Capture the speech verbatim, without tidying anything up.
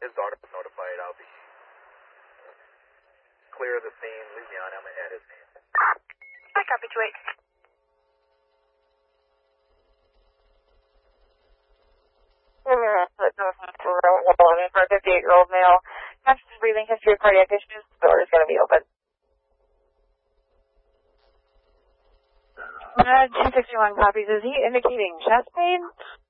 His daughter was notified. I'll be clear the scene. Leave me on. I'm going to add his name. I copy two eight. For a fifty-eight-year-old male, conscious breathing, history of cardiac issues, the door is going to be open. Uh, two sixty-one copies. Is he indicating chest pain?